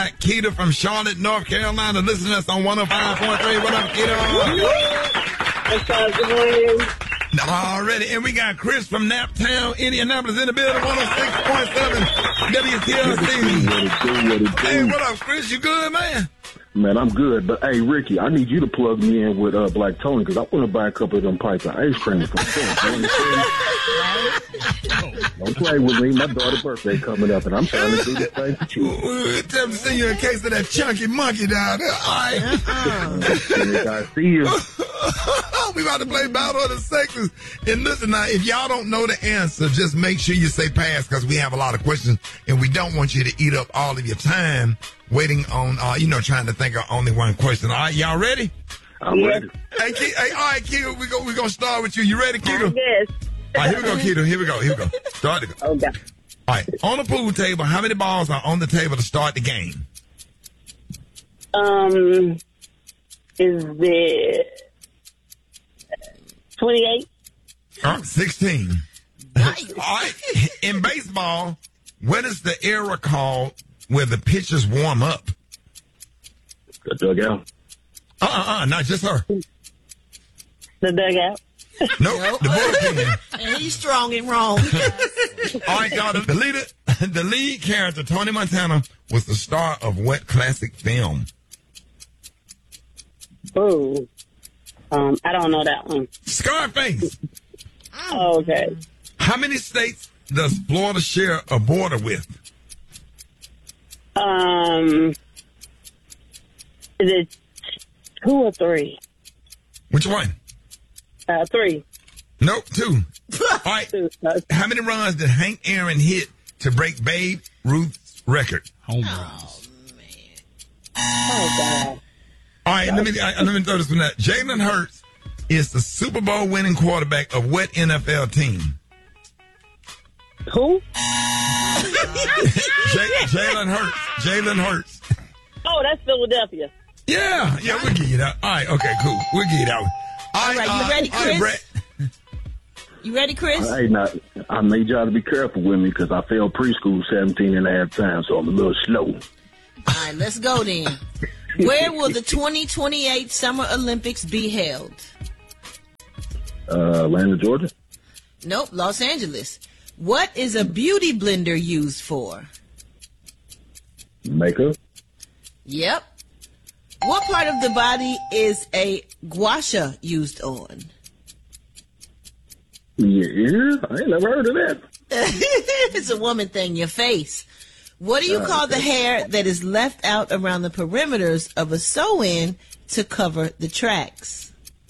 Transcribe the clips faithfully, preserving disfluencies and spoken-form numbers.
got Keita from Charlotte, North Carolina, listening to us on one oh five point three. What up, Keita? What's up? Good morning. Already. And we got Chris from Naptown, Indianapolis in the building, one oh six point seven W T L C. What it do, what it do. Hey, what up, Chris? You good, man? Man, I'm good. But, hey, Ricky, I need you to plug me in with uh, Black Tony because I want to buy a couple of them pipes of ice cream from him. Don't play with me. My daughter's birthday coming up, and I'm trying to do the same for you. Time to see you in case of that chunky monkey down there. All right. I see you. We about to play Battle of the Sexes. And listen, now, if y'all don't know the answer, just make sure you say pass because we have a lot of questions, and we don't want you to eat up all of your time waiting on, uh, you know, trying to think of only one question. All right, y'all ready? I'm ready. Hey, Ke- hey all right, Keto, we're going we gonna start with you. You ready, Keto? Yes. All right, here we go, Keto. Here we go. Here we go. Start the go. Okay. All right, on the pool table, how many balls are on the table to start the game? Um, is it twenty-eight? Uh, sixteen. Nice. All right, in baseball, what is the era called where the pitchers warm up? The dugout. Uh-uh-uh, not just her. The dugout. Nope, nope. The bullpen. And he's strong and wrong. All right, y'all. The leader, the lead character, Tony Montana, was the star of what classic film? Oh, um, I don't know that one. Scarface. Oh, okay. How many states does Florida share a border with? Um, is it two or three? Which one? Uh, three. Nope, two. All right. Two. Uh, How many runs did Hank Aaron hit to break Babe Ruth's record? Home runs. oh, God. All right, let me I, let me throw this one out. Jalen Hurts is the Super Bowl winning quarterback of what N F L team? Who? J- Jalen Hurts. Jalen Hurts. Oh, that's Philadelphia. Yeah, yeah, we'll give you that. All right, okay, cool. We'll give you that one. All All right, you ready, all right, Chris? Brett. You ready, Chris? Hey, now, I need y'all to be careful with me because I failed preschool seventeen and a half times, so I'm a little slow. All right, let's go then. Where will the twenty twenty-eight Summer Olympics be held? Uh, Atlanta, Georgia. Nope, Los Angeles. What is a beauty blender used for? Makeup. Yep. What part of the body is a gua sha used on? Your ear? I ain't never heard of that. It's a woman thing, your face. What do you call the hair that is left out around the perimeters of a sew-in to cover the tracks?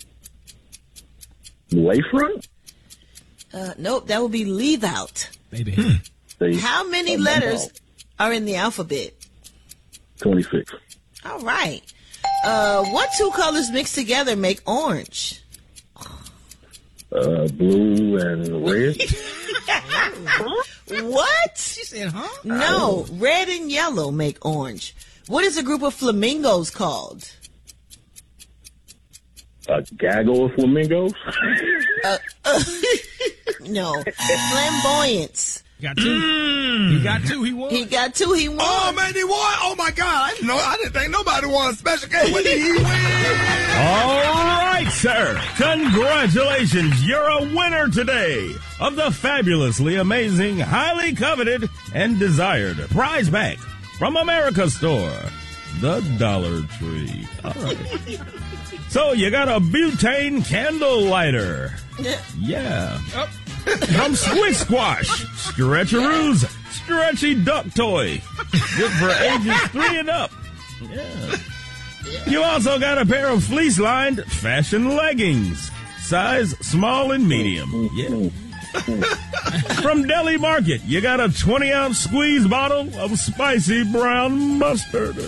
Wayfront? Uh, nope, that would be leave out. Baby. See, How many oh, my letters God. are in the alphabet? twenty-six. All right. Uh, what two colors mixed together make orange? Uh, blue and red. What? She said, huh? No, red and yellow make orange. What is a group of flamingos called? A gaggle of flamingos. Uh, uh, no, flamboyance. Got two. He got two. He won. He got two. He won. Oh, man, he won. Oh, my God. I didn't know. I didn't think nobody won a special case. What did he win? All right, sir. Congratulations. You're a winner today of the fabulously amazing, highly coveted, and desired prize pack from America's Store, the Dollar Tree. All right. So you got a butane candle lighter. Yeah. Oh. From Squish Squash, Stretcheroos, stretchy duck toy. Good for ages three and up. Yeah. You also got a pair of fleece-lined fashion leggings, size small and medium. Yeah. From Deli Market, you got a twenty-ounce squeeze bottle of spicy brown mustard.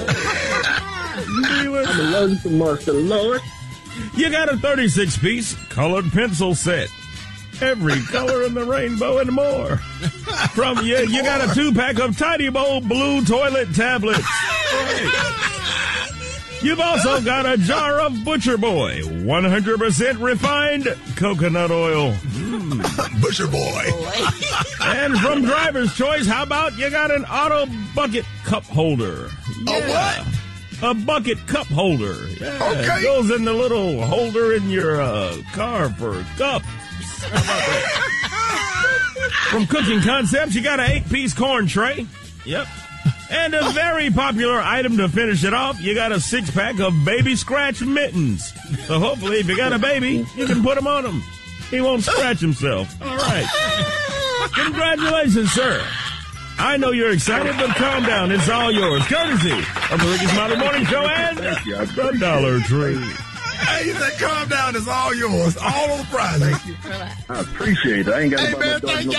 I'm allergic to mustard, Lord. You got a thirty-six piece colored pencil set. Every color in the rainbow and more. From you, you got a two-pack of Tidy Bowl blue toilet tablets. Right. You've also got a jar of Butcher Boy, one hundred percent refined coconut oil. Busher boy. And from Driver's Choice, how about you got an auto bucket cup holder? A what? A bucket cup holder. Yeah, Okay. It goes in the little holder in your uh, car for cups. How about that? From Cooking Concepts, you got an eight-piece corn tray. Yep. And a very popular item to finish it off, you got a six-pack of baby scratch mittens. So hopefully, if you got a baby, you can put them on him. He won't scratch himself. All right. Congratulations, sir. I know you're excited, but calm down. It's all yours. Courtesy of the Ricky Smiley Morning Show and the Dollar Tree. Hey, you said calm down. It's all yours. All on the prize. I appreciate it. I ain't got Hey, nobody man, to thank no